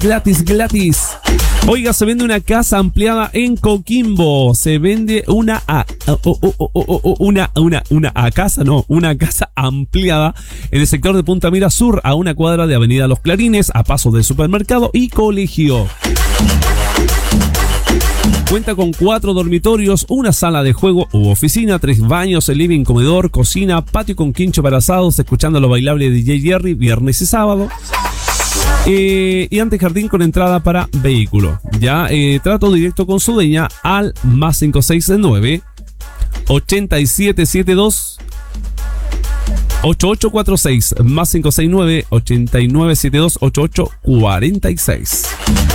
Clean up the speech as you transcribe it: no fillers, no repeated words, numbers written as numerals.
gratis. Oiga, se vende una casa ampliada en Coquimbo. Se vende una casa ampliada en el sector de Punta Mira Sur, a una cuadra de Avenida Los Clarines, a pasos de supermercado y colegio. Cuenta con 4 dormitorios, una sala de juego u oficina, 3 baños, living, comedor, cocina, patio con quincho para asados, escuchando lo bailable de DJ Jerry viernes y sábado. Y antejardín con entrada para vehículo. Ya, trato directo con su dueña al más 569 8772 8846, más 569 8972 8846.